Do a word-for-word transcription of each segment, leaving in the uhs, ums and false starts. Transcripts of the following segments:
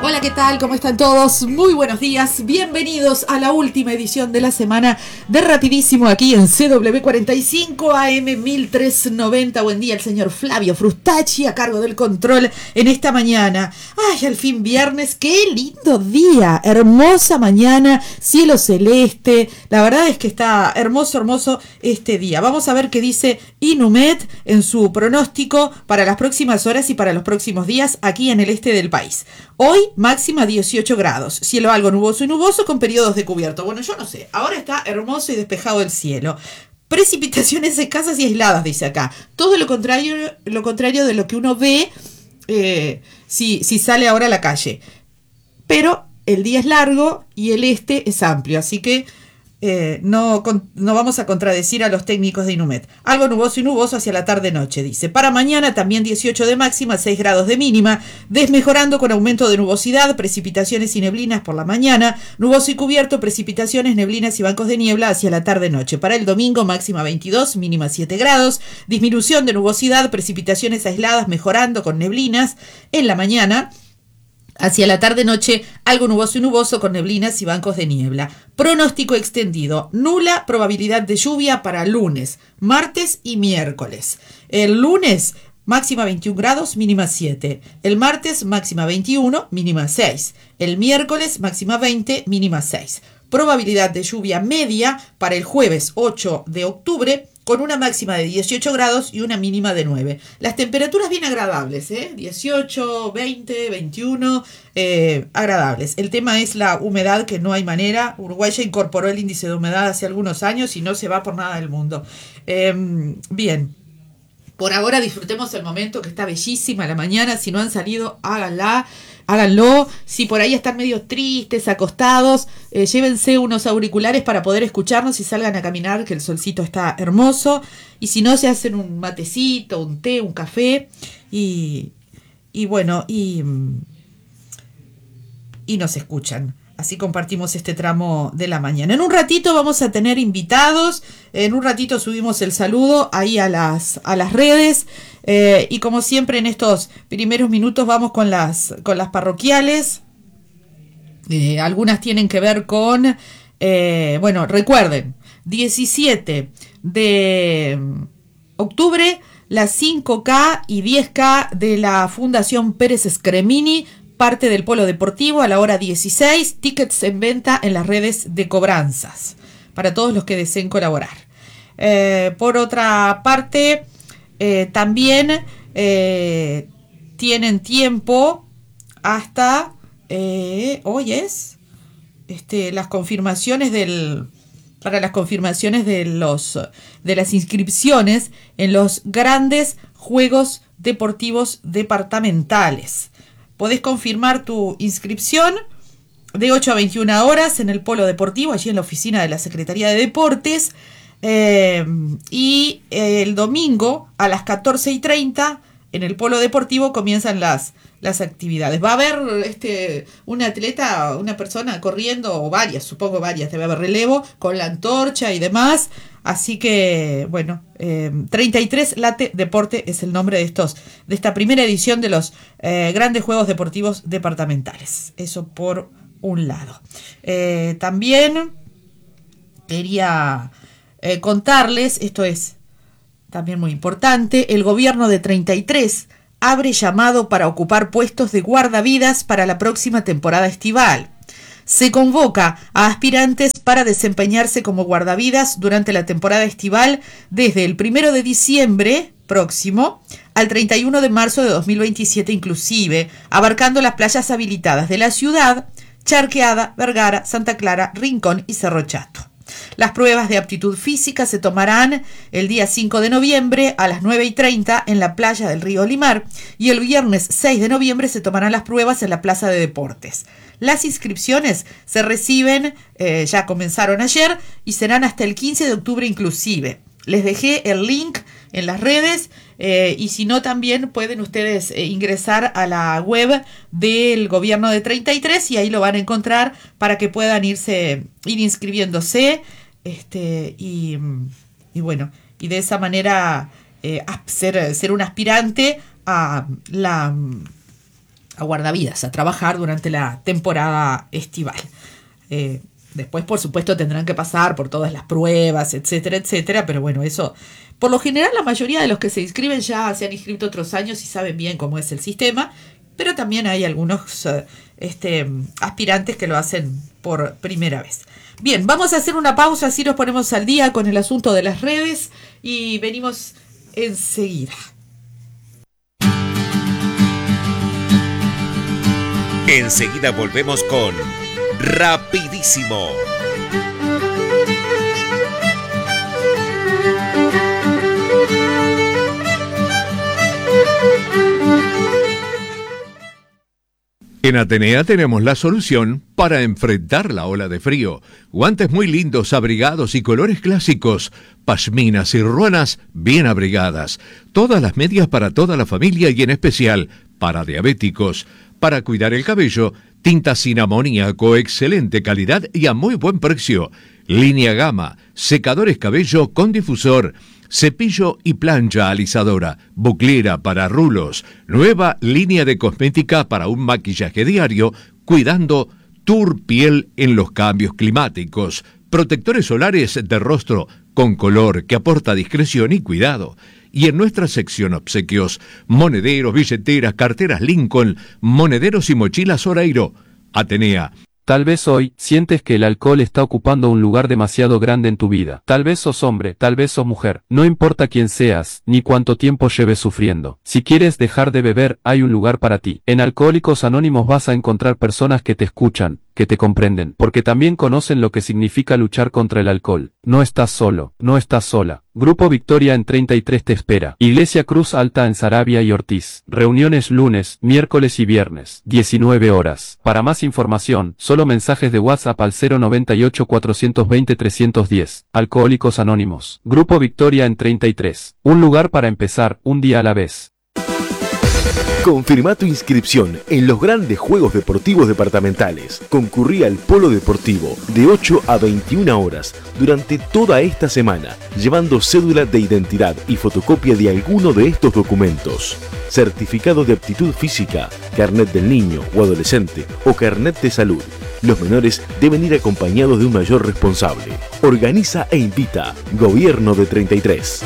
Hola, ¿qué tal? ¿Cómo están todos? Muy buenos días. Bienvenidos a la última edición de la semana de Rapidísimo aquí en C W cuarenta y cinco A M mil trescientos noventa. Buen día, el señor Flavio Frustacci a cargo del control en esta mañana. ¡Ay, al fin viernes! ¡Qué lindo día! Hermosa mañana, cielo celeste. La verdad es que está hermoso, hermoso este día. Vamos a ver qué dice Inumet en su pronóstico para las próximas horas y para los próximos días aquí en el este del país. Hoy máxima dieciocho grados, cielo algo nuboso y nuboso con periodos de cubierto. Bueno, yo no sé, ahora está hermoso y despejado el cielo. Precipitaciones escasas y aisladas, dice acá. Todo lo contrario, lo contrario de lo que uno ve eh, si, si sale ahora a la calle. Pero el día es largo y el este es amplio, así que Eh, no, con, no vamos a contradecir a los técnicos de Inumet. Algo nuboso y nuboso hacia la tarde-noche, dice. Para mañana también dieciocho de máxima, seis grados de mínima, desmejorando con aumento de nubosidad, precipitaciones y neblinas por la mañana, nuboso y cubierto, precipitaciones, neblinas y bancos de niebla hacia la tarde-noche. Para el domingo máxima veintidós, mínima siete grados, disminución de nubosidad, precipitaciones aisladas, mejorando con neblinas en la mañana. Hacia la tarde-noche, algo nuboso y nuboso con neblinas y bancos de niebla. Pronóstico extendido. Nula probabilidad de lluvia para lunes, martes y miércoles. El lunes, máxima veintiún grados, mínima siete. El martes, máxima veintiuno, mínima seis. El miércoles, máxima veinte, mínima seis. Probabilidad de lluvia media para el jueves ocho de octubre, con una máxima de dieciocho grados y una mínima de nueve. Las temperaturas bien agradables, ¿eh? dieciocho, veinte, veintiuno, eh, agradables. El tema es la humedad, que no hay manera. Uruguay ya incorporó el índice de humedad hace algunos años y no se va por nada del mundo. Eh, bien. Por ahora disfrutemos el momento, que está bellísima la mañana. Si no han salido, háganla. Háganlo. Si por ahí están medio tristes, acostados, eh, llévense unos auriculares para poder escucharnos y salgan a caminar, que el solcito está hermoso. Y si no, se hacen un matecito, un té, un café. Y, y bueno, y, y nos escuchan. Así compartimos este tramo de la mañana. En un ratito vamos a tener invitados. En un ratito subimos el saludo ahí a las, a las redes. Eh, y como siempre en estos primeros minutos vamos con las, con las parroquiales. Eh, algunas tienen que ver con... Eh, bueno, recuerden, diecisiete de octubre, las cinco K y diez K de la Fundación Pérez Scremini, parte del Polo Deportivo a la hora dieciséis, tickets en venta en las redes de cobranzas, para todos los que deseen colaborar. Eh, por otra parte, eh, también eh, tienen tiempo hasta, eh, hoy es, este, las confirmaciones del, para las confirmaciones de, los, de las inscripciones en los grandes Juegos Deportivos Departamentales. Podés confirmar tu inscripción de ocho a veintiuna horas en el Polo Deportivo, allí en la oficina de la Secretaría de Deportes. Eh, y eh, el domingo a las catorce y treinta en el Polo Deportivo comienzan las, las actividades. Va a haber este, un atleta, una persona corriendo, o varias, supongo varias, debe haber relevo, con la antorcha y demás. Así que, bueno, eh, treinta y tres Late Deporte es el nombre de estos, de esta primera edición de los eh, grandes Juegos Deportivos Departamentales. Eso por un lado. Eh, también quería eh, contarles, esto es también muy importante, el gobierno de treinta y tres abre llamado para ocupar puestos de guardavidas para la próxima temporada estival. Se convoca a aspirantes para desempeñarse como guardavidas durante la temporada estival desde el primero de diciembre próximo al treinta y uno de marzo de dos mil veintisiete inclusive, abarcando las playas habilitadas de la ciudad, Charqueada, Vergara, Santa Clara, Rincón y Cerro Chato. Las pruebas de aptitud física se tomarán el día cinco de noviembre a las nueve y treinta en la playa del río Limar y el viernes seis de noviembre se tomarán las pruebas en la Plaza de Deportes. Las inscripciones se reciben, eh, ya comenzaron ayer y serán hasta el quince de octubre inclusive. Les dejé el link en las redes eh, y si no también pueden ustedes eh, ingresar a la web del gobierno de treinta y tres y ahí lo van a encontrar para que puedan irse ir inscribiéndose este y, y bueno y de esa manera eh, ser, ser un aspirante a la a guardavidas, a trabajar durante la temporada estival. Eh, después, por supuesto, tendrán que pasar por todas las pruebas, etcétera, etcétera, pero bueno, eso, por lo general, la mayoría de los que se inscriben ya se han inscrito otros años y saben bien cómo es el sistema, pero también hay algunos uh, este, aspirantes que lo hacen por primera vez. Bien, vamos a hacer una pausa, así nos ponemos al día con el asunto de las redes y venimos enseguida. Enseguida volvemos con Rapidísimo. En Atenea tenemos la solución para enfrentar la ola de frío. Guantes muy lindos, abrigados y colores clásicos. Pashminas y ruanas bien abrigadas. Todas las medias para toda la familia y en especial para diabéticos. Para cuidar el cabello, tinta sin amoníaco, excelente calidad y a muy buen precio. Línea Gama, secadores cabello con difusor. Cepillo y plancha alisadora, buclera para rulos, nueva línea de cosmética para un maquillaje diario, cuidando tu piel en los cambios climáticos, protectores solares de rostro con color que aporta discreción y cuidado. Y en nuestra sección obsequios, monederos, billeteras, carteras Lincoln, monederos y mochilas Oreiro. Atenea. Tal vez hoy sientes que el alcohol está ocupando un lugar demasiado grande en tu vida. Tal vez sos hombre, tal vez sos mujer. No importa quién seas, ni cuánto tiempo lleves sufriendo. Si quieres dejar de beber, hay un lugar para ti. En Alcohólicos Anónimos vas a encontrar personas que te escuchan, que te comprenden, porque también conocen lo que significa luchar contra el alcohol. No estás solo, no estás sola. Grupo Victoria en treinta y tres te espera. Iglesia Cruz Alta en Saravia y Ortiz. Reuniones lunes, miércoles y viernes, diecinueve horas. Para más información, solo mensajes de WhatsApp al cero noventa y ocho, cuatrocientos veinte, trescientos diez. Alcohólicos Anónimos. Grupo Victoria en treinta y tres. Un lugar para empezar, un día a la vez. Confirma tu inscripción en los grandes juegos deportivos departamentales. Concurrí al Polo Deportivo de ocho a veintiuna horas durante toda esta semana, llevando cédula de identidad y fotocopia de alguno de estos documentos. Certificado de aptitud física, carnet del niño o adolescente o carnet de salud. Los menores deben ir acompañados de un mayor responsable. Organiza e invita Gobierno de treinta y tres.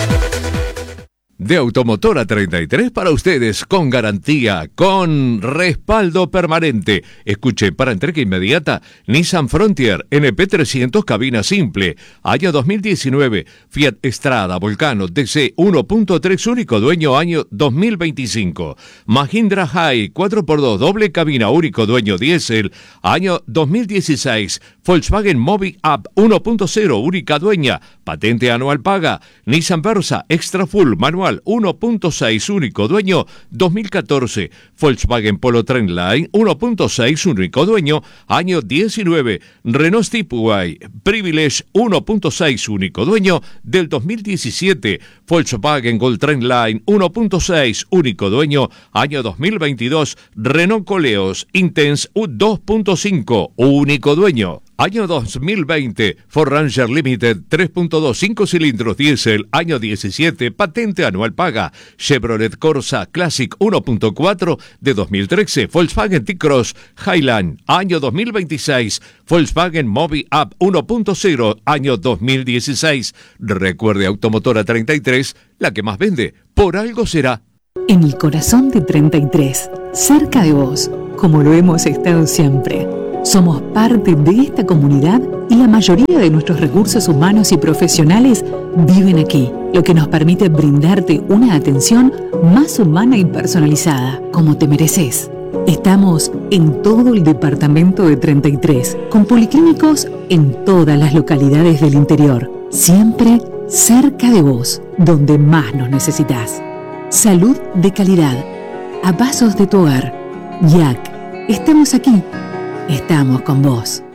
De Automotora treinta y tres para ustedes, con garantía, con respaldo permanente. Escuche, para entrega inmediata, Nissan Frontier N P trescientos cabina simple, año dos mil diecinueve, Fiat Strada Volcano D C uno punto tres único dueño año dos mil veinticinco, Mahindra High cuatro por dos doble cabina único dueño diésel, año dos mil dieciséis, Volkswagen Mobi Up uno punto cero única dueña, patente anual paga, Nissan Versa Extra Full manual uno punto seis único dueño dos mil catorce, Volkswagen Polo Trendline uno punto seis único dueño año diecinueve, Renault Stepway Privilege uno punto seis único dueño del dos mil diecisiete, Volkswagen Gold Trendline uno punto seis único dueño año dos mil veintidós, Renault Coleos Intense dos punto cinco único dueño. Año dos mil veinte, Ford Ranger Limited tres punto dos cinco cilindros diésel, año diecisiete, patente anual paga. Chevrolet Corsa Classic uno punto cuatro de dos mil trece, Volkswagen T-Cross Highland, año dos mil veintiséis, Volkswagen Mobi Up uno punto cero, año dos mil dieciséis. Recuerde, Automotora treinta y tres, la que más vende, por algo será. En el corazón de treinta y tres, cerca de vos, como lo hemos estado siempre. Somos parte de esta comunidad y la mayoría de nuestros recursos humanos y profesionales viven aquí, lo que nos permite brindarte una atención más humana y personalizada, como te mereces. Estamos en todo el departamento de treinta y tres, con policlínicos en todas las localidades del interior, siempre cerca de vos, donde más nos necesitas. Salud de calidad, a pasos de tu hogar. Y A C, estamos aquí. Estamos con vos.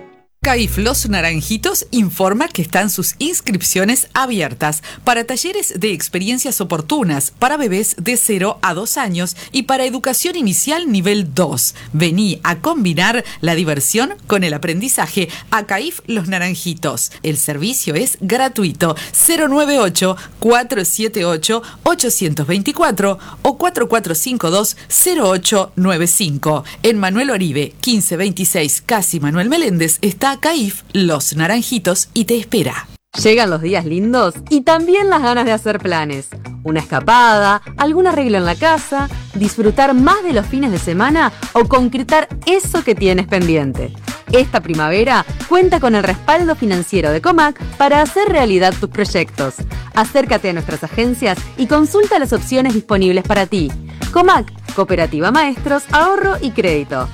CAIF Los Naranjitos informa que están sus inscripciones abiertas para talleres de experiencias oportunas para bebés de cero a dos años y para educación inicial nivel dos. Vení a combinar la diversión con el aprendizaje a CAIF Los Naranjitos. El servicio es gratuito. cero nueve ocho, cuatro siete ocho, ocho dos cuatro o cuatro cuatro cinco dos, cero ocho nueve cinco. En Manuel Oribe, quince veintiséis, Casi Manuel Meléndez, está CAIF Los Naranjitos y te espera. Llegan los días lindos y también las ganas de hacer planes. Una escapada, algún arreglo en la casa, disfrutar más de los fines de semana o concretar eso que tienes pendiente. Esta primavera cuenta con el respaldo financiero de Comac para hacer realidad tus proyectos. Acércate a nuestras agencias y consulta las opciones disponibles para ti. Comac, Cooperativa Maestros, Ahorro y Crédito.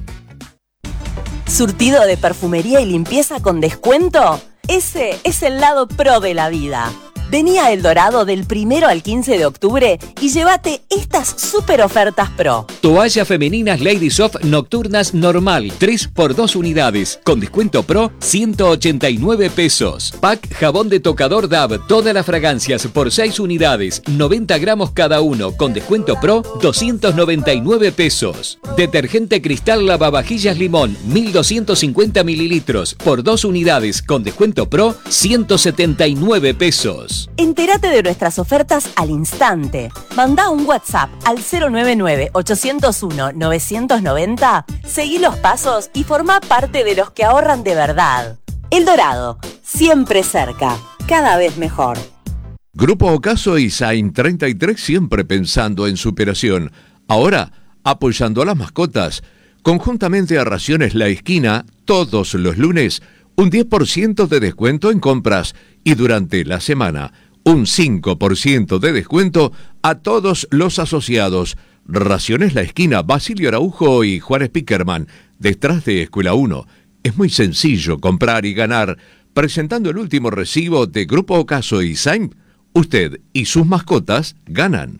¿Surtido de perfumería y limpieza con descuento? Ese es el lado pro de la vida. Vení a El Dorado del primero al quince de octubre y llévate estas super ofertas pro. Toallas femeninas Lady Soft Nocturnas normal, tres por dos unidades, con descuento pro, ciento ochenta y nueve pesos. Pack jabón de tocador D A V, todas las fragancias por seis unidades, noventa gramos cada uno, con descuento pro, doscientos noventa y nueve pesos. Detergente Cristal Lavavajillas Limón, mil doscientos cincuenta mililitros, por dos unidades, con descuento pro, ciento setenta y nueve pesos. Entérate de nuestras ofertas al instante. Mandá un WhatsApp al cero nueve nueve, ocho cero uno, nueve nueve cero, seguí los pasos y formá parte de los que ahorran de verdad. El Dorado, siempre cerca, cada vez mejor. Grupo Ocaso y Sain treinta y tres siempre pensando en superación. Ahora, apoyando a las mascotas. Conjuntamente a Raciones La Esquina, todos los lunes, un diez por ciento de descuento en compras y durante la semana un cinco por ciento de descuento a todos los asociados. Raciones La Esquina, Basilio Araujo y Juárez Pickerman, detrás de Escuela uno. Es muy sencillo comprar y ganar. Presentando el último recibo de Grupo Ocaso y Saim, usted y sus mascotas ganan.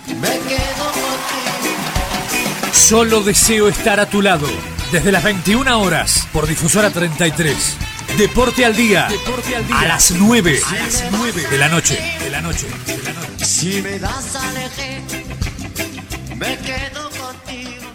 Solo deseo estar a tu lado. Desde las veintiuna horas por Difusora treinta y tres. Deporte al día. Deporte al día. A las nueve. A las nueve de la noche. De la noche. De la noche. Si me das a elegir, me quedo contigo.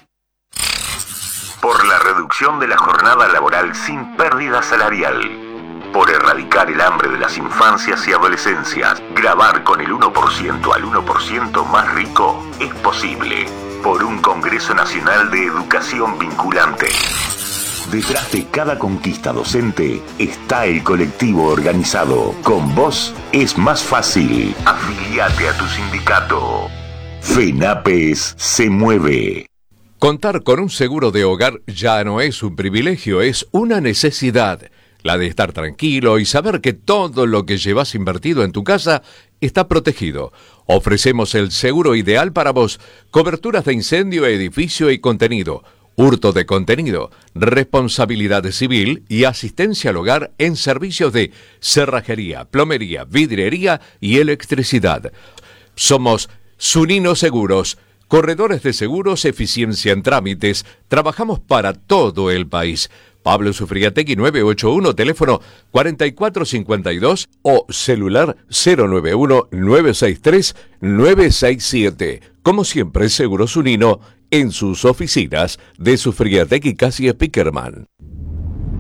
Por la reducción de la jornada laboral sin pérdida salarial. Por erradicar el hambre de las infancias y adolescencias. Grabar con el uno por ciento al uno por ciento más rico es posible. Por un Congreso Nacional de Educación Vinculante. Detrás de cada conquista docente está el colectivo organizado. Con vos es más fácil. Afiliate a tu sindicato. FENAPES se mueve. Contar con un seguro de hogar ya no es un privilegio, es una necesidad. La de estar tranquilo y saber que todo lo que llevas invertido en tu casa está protegido. Ofrecemos el seguro ideal para vos. Coberturas de incendio, edificio y contenido. Hurto de contenido, responsabilidad civil y asistencia al hogar en servicios de cerrajería, plomería, vidriería y electricidad. Somos Zunino Seguros, corredores de seguros, eficiencia en trámites. Trabajamos para todo el país. Pablo Sufriategui nueve ocho uno, teléfono cuatro cuatro cinco dos o celular cero nueve uno, nueve seis tres, nueve seis siete. Como siempre, Seguros Zunino en sus oficinas de Sufriategui Casi Pickerman.